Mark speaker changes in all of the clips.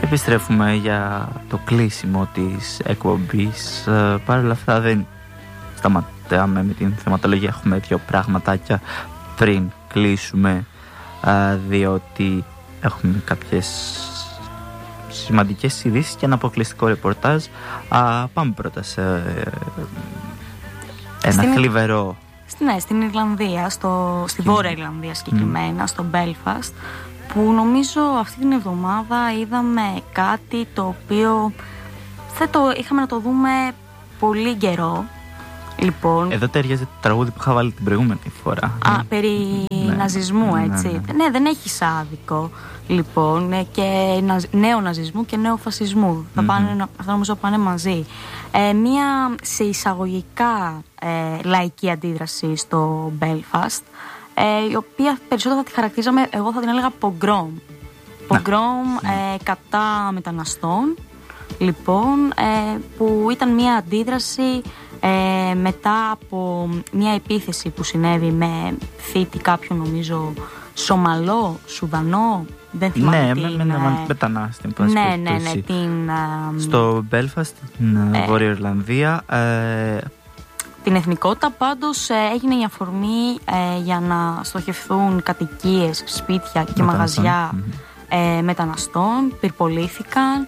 Speaker 1: Επιστρέφουμε για το κλείσιμο της εκπομπής. Παρ' όλα αυτά δεν σταματάμε με την θεματολογία. Έχουμε δύο πραγματάκια πριν κλείσουμε, διότι έχουμε κάποιες σημαντικές ειδήσεις και ένα αποκλειστικό ρεπορτάζ. Πάμε πρώτα σε ένα θλιβερό.
Speaker 2: Στην Ιρλανδία, στη Βόρεια Ιρλανδία συγκεκριμένα, στο Belfast, που νομίζω αυτή την εβδομάδα είδαμε κάτι το οποίο είχαμε να το δούμε πολύ καιρό. Λοιπόν,
Speaker 1: εδώ ταιριάζει το τραγούδι που είχα βάλει την προηγούμενη φορά.
Speaker 2: Περί ναζισμού, έτσι. Ναι, δεν έχεις άδικο. Λοιπόν, και νέο ναζισμού και νέο φασισμού. Αυτά νομίζω πάνε μαζί. Μία σε εισαγωγικά λαϊκή αντίδραση στο Belfast, η οποία περισσότερο θα τη χαρακτηρίζαμε, εγώ θα την έλεγα πογκρόμ. Πογκρόμ κατά μεταναστών, λοιπόν, που ήταν μία αντίδραση μετά από μία επίθεση που συνέβη με θήτη κάποιον, νομίζω, Σομαλό, Σουδανό, δεν θυμάμαι.
Speaker 1: Ναι, μετανάστη.
Speaker 2: Ναι,
Speaker 1: στο Belfast, στην Βόρεια Ιρλανδία.
Speaker 2: Την εθνικότητα, πάντως έγινε η αφορμή για να στοχευθούν κατοικίες, σπίτια και μαγαζιά μεταναστών, πυρπολήθηκαν,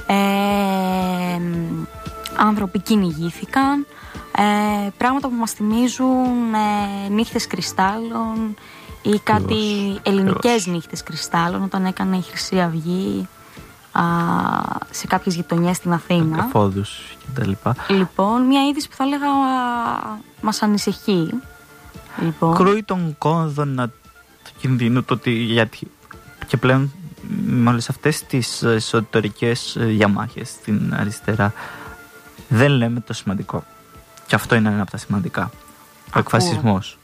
Speaker 2: άνθρωποι κυνηγήθηκαν, πράγματα που μας θυμίζουν νύχτες κρυστάλλων ή κάτι ελληνικές νύχτες κρυστάλλων, όταν έκανε η Χρυσή Αυγή σε κάποιες γειτονιές στην Αθήνα.
Speaker 1: Καφόδους κτλ.
Speaker 2: Λοιπόν, μια είδηση που θα έλεγα μας ανησυχεί. Λοιπόν.
Speaker 1: Κρούει τον κόδωνα του κινδύνου, το ότι γιατί και πλέον με όλες αυτές τις εσωτερικές διαμάχες στην αριστερά δεν λέμε το σημαντικό. Και αυτό είναι ένα από τα σημαντικά. Ο εκφασισμός.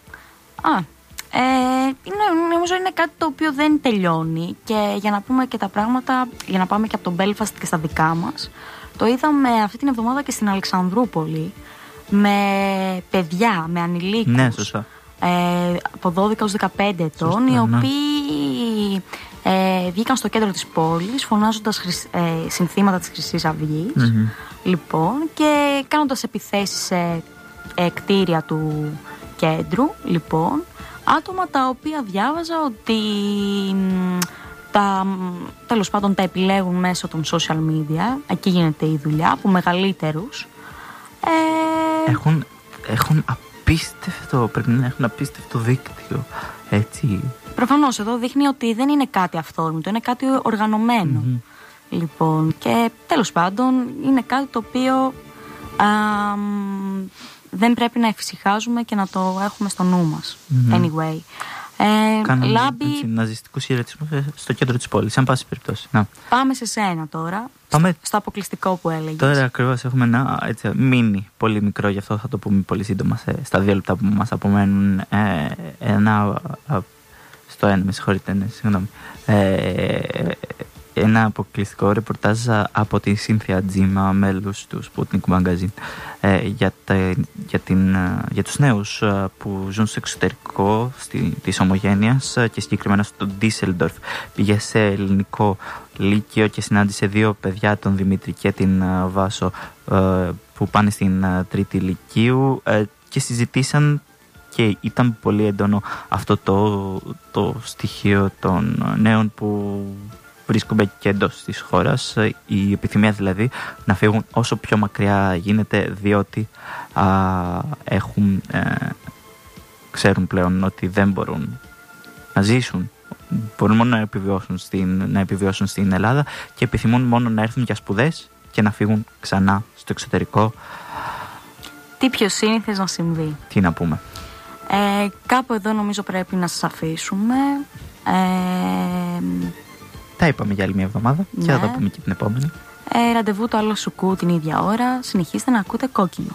Speaker 2: Νομίζω είναι κάτι το οποίο δεν τελειώνει. Και για να πούμε και τα πράγματα, για να πάμε και από τον Belfast και στα δικά μας, το είδαμε αυτή την εβδομάδα και στην Αλεξανδρούπολη, με παιδιά, με ανηλίκους.
Speaker 1: Ναι, σωστά.
Speaker 2: Από 12 έως 15 ετών, οι οποίοι βγήκαν στο κέντρο της πόλης φωνάζοντας συνθήματα της Χρυσής Αυγής, λοιπόν, και κάνοντας επιθέσεις σε κτίρια του κέντρου, λοιπόν, άτομα τα οποία διάβαζα ότι τέλος πάντων τα επιλέγουν μέσω των social media. Εκεί γίνεται η δουλειά από μεγαλύτερους.
Speaker 1: Έχουν απίστευτο, πρέπει να έχουν απίστευτο δίκτυο, έτσι.
Speaker 2: Προφανώς εδώ δείχνει ότι δεν είναι κάτι αυθόρμητο, είναι κάτι οργανωμένο. Λοιπόν, και τέλος πάντων είναι κάτι το οποίο δεν πρέπει να εφησυχάζουμε και να το έχουμε στο νου μας. Anyway.
Speaker 1: Κάναμε ναζιστικούς χαιρετισμούς στο κέντρο της πόλης, αν πάση περιπτώσει.
Speaker 2: Πάμε σε σένα τώρα, στο αποκλειστικό που έλεγες.
Speaker 1: Τώρα ακριβώς έχουμε ένα μίνι, πολύ μικρό, γι' αυτό θα το πούμε πολύ σύντομα στα 2 λεπτά που μας απομένουν. Στο ένα, με συγχωρείτε, συγγνώμη. Ένα αποκλειστικό ρεπορτάζ από τη Σύνθια Τζίμα, μέλος του Sputnik Magazine, για τους νέους που ζουν στο εξωτερικό της Ομογένειας και συγκεκριμένα στο Ντίσελντορφ. Πήγε σε ελληνικό λύκειο και συνάντησε 2 παιδιά, τον Δημήτρη και την Βάσο, που πάνε στην 3η λυκείου και συζητήσαν, και ήταν πολύ έντονο αυτό το στοιχείο των νέων που βρίσκονται και εντός της χώρας, η επιθυμία δηλαδή να φύγουν όσο πιο μακριά γίνεται, διότι ξέρουν πλέον ότι δεν μπορούν να ζήσουν, μπορούν μόνο να επιβιώσουν στην Ελλάδα και επιθυμούν μόνο να έρθουν για σπουδές και να φύγουν ξανά στο εξωτερικό.
Speaker 2: Τι πιο σύνηθες να συμβεί.
Speaker 1: Τι να πούμε.
Speaker 2: Κάπου εδώ νομίζω πρέπει να σας αφήσουμε.
Speaker 1: Τα είπαμε για άλλη μια εβδομάδα, ναι. Και θα τα πούμε και την επόμενη.
Speaker 2: Ραντεβού το άλλο σουκού την ίδια ώρα. Συνεχίστε να ακούτε Κόκκινο.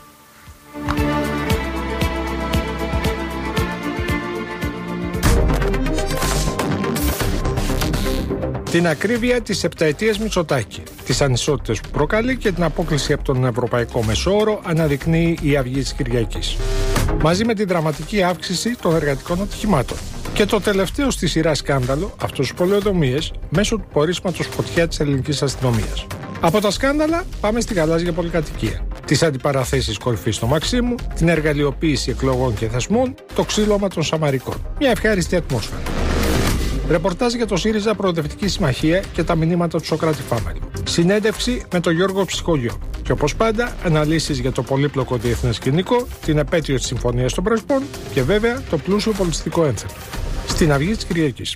Speaker 3: Την ακρίβεια της επταετίας Μητσοτάκη, τις ανισότητες που προκαλεί και την απόκλιση από τον Ευρωπαϊκό Μεσόωρο αναδεικνύει η Αυγή της Κυριακής. Μαζί με την δραματική αύξηση των εργατικών ατυχημάτων. Και το τελευταίο στη σειρά σκάνδαλο, αυτός τους πολεοδομίες, μέσω του πορίσματος φωτιά της ελληνικής αστυνομίας. Από τα σκάνδαλα πάμε στη γαλάζια πολυκατοικία. Τις αντιπαραθέσεις κορυφής στο Μαξίμου, την εργαλειοποίηση εκλογών και θεσμών, το ξύλωμα των Σαμαρικών. Μια ευχάριστη ατμόσφαιρα. Ρεπορτάζ για το ΣΥΡΙΖΑ Προοδευτική Συμμαχία και τα μηνύματα του Σοκράτη Φάμελου. Συνέντευξη με τον Γιώργο Ψυχολιό. Και όπως πάντα, αναλύσεις για το πολύπλοκο διεθνές σκηνικό, την επέτειο της Συμφωνίας των Πρεσπών και βέβαια το πλούσιο πολιτιστικό ένθετο. Στην Αυγή της Κυριακής.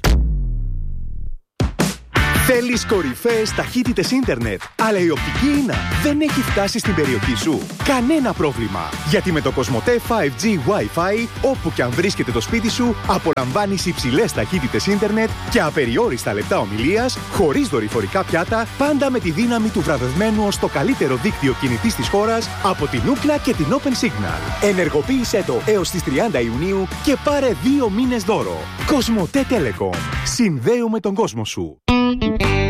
Speaker 4: Θέλεις κορυφαίες ταχύτητες ίντερνετ, αλλά η οπτική ίνα δεν έχει φτάσει στην περιοχή σου? Κανένα πρόβλημα, γιατί με το Κοσμοτέ 5G Wi-Fi, όπου και αν βρίσκεται το σπίτι σου, απολαμβάνεις υψηλές ταχύτητες ίντερνετ και απεριόριστα λεπτά ομιλίας, χωρίς δορυφορικά πιάτα, πάντα με τη δύναμη του βραβευμένου ως το καλύτερο δίκτυο κινητής της χώρας από την Ookla και την Open Signal. Ενεργοποίησέ το έως τις 30 Ιουνίου και πάρε 2 μήνες δώρο. Κοσμοτέ Telecom. Συνδέουμε τον κόσμο σου.